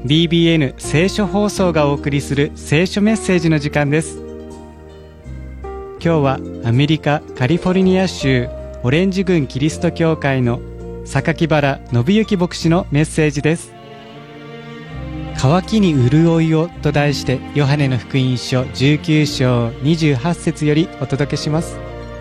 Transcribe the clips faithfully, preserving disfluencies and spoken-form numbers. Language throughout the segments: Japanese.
ディービーエヌ 聖書放送がお送りする聖書メッセージの時間です。今日はアメリカカリフォルニア州オレンジ郡キリスト教会の榊原信之牧師のメッセージです。渇きに潤いをと題してヨハネの福音書じゅうきゅう章にじゅうはち節よりお届けします。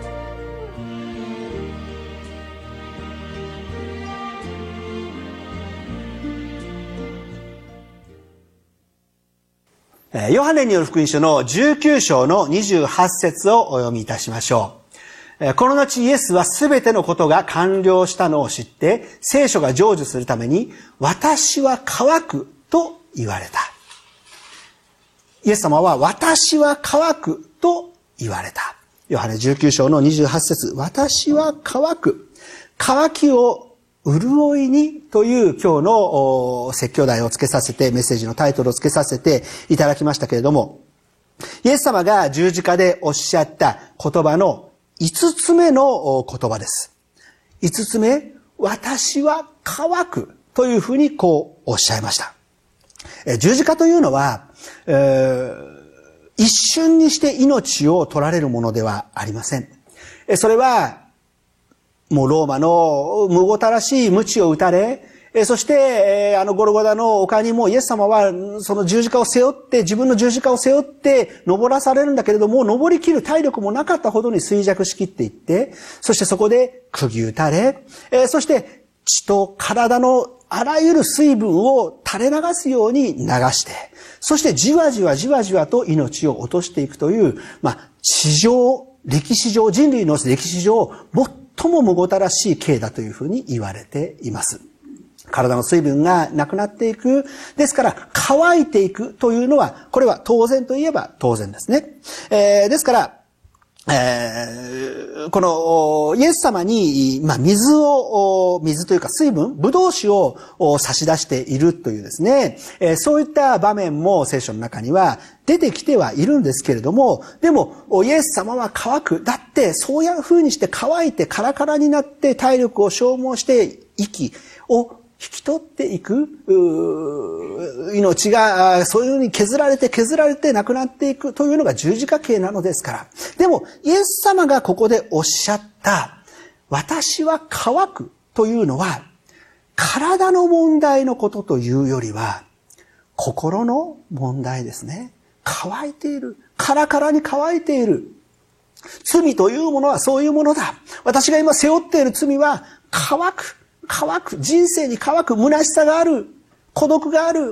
ヨハネによる福音書のじゅうきゅう章のにじゅうはち節をお読みいたしましょう。この後イエスはすべてのことが完了したのを知って聖書が成就するために私は渇くと言われた。イエス様は私は渇くと言われた。ヨハネじゅうきゅう章のにじゅうはち節、私は渇く。渇きを潤いにという今日の説教題をつけさせて、メッセージのタイトルをつけさせていただきましたけれども、イエス様が十字架でおっしゃった言葉の五つ目の言葉です。五つ目、私は渇くというふうにこうおっしゃいました。十字架というのは、えー、一瞬にして命を取られるものではありません。それはもうローマのむごたらしい鞭を打たれ、そしてあのゴルゴダの丘にもイエス様はその十字架を背負って、自分の十字架を背負って登らされるんだけれども、登りきる体力もなかったほどに衰弱しきっていって、そしてそこで釘打たれ、そして血と体のあらゆる水分を垂れ流すように流して、そしてじわじわじわじわと命を落としていくという、まあ地上、歴史上、人類の歴史上最もむごたらしい刑だというふうに言われています。体の水分がなくなっていく。ですから乾いていくというのは、これは当然といえば当然ですね。えー、ですから、えー、このイエス様に、まあ、水を、水というか水分、ブドウ酒を差し出しているというですね、えー、そういった場面も聖書の中には出てきてはいるんですけれども、でもイエス様は乾く。だってそういう風にして乾いてカラカラになって体力を消耗して息を引き取っていく、命がそういうふうに削られて削られてなくなっていくというのが十字架刑なのですから。でもイエス様がここでおっしゃった私は渇くというのは体の問題のことというよりは心の問題ですね。乾いている。カラカラに乾いている。罪というものはそういうものだ。私が今背負っている罪は乾く。乾く。人生に乾く。虚しさがある。孤独がある。